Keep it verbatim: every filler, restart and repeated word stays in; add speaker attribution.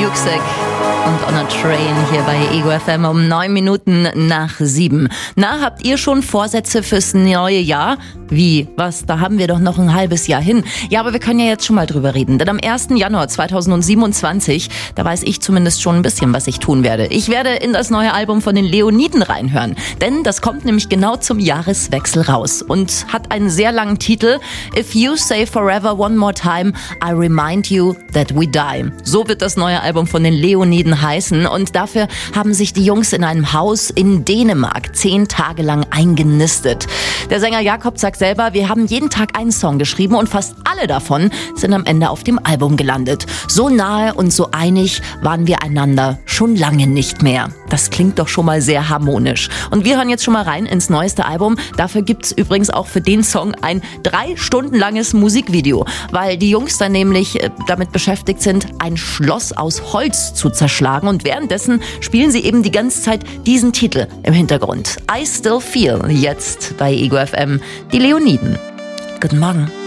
Speaker 1: Luxek und On a Train hier bei Ego F M um neun Minuten nach sieben. Na, habt ihr schon Vorsätze fürs neue Jahr? Wie? Was? Da haben wir doch noch ein halbes Jahr hin. Ja, aber wir können ja jetzt schon mal drüber reden. Denn am ersten Januar zweitausendsiebenundzwanzig, da weiß ich zumindest schon ein bisschen, was ich tun werde. Ich werde in das neue Album von den Leoniden reinhören. Denn das kommt nämlich genau zum Jahreswechsel raus und hat einen sehr langen Titel. If you say forever one more time, I remind you that we die. So wird das neue Album von den Leoniden heißen. Und dafür haben sich die Jungs in einem Haus in Dänemark zehn Tage lang eingenistet. Der Sänger Jakob sagt selber, wir haben jeden Tag einen Song geschrieben und fast alle davon sind am Ende auf dem Album gelandet. So nahe und so einig waren wir einander schon lange nicht mehr. Das klingt doch schon mal sehr harmonisch. Und wir hören jetzt schon mal rein ins neueste Album. Dafür gibt's übrigens auch für den Song ein drei Stunden langes Musikvideo, weil die Jungs dann nämlich damit beschäftigt sind, ein Schloss aus Holz zu zerschlagen. Und währenddessen spielen sie eben die ganze Zeit diesen Titel im Hintergrund. I Still Feel, jetzt bei Ego F M, die Leoniden. Guten Morgen.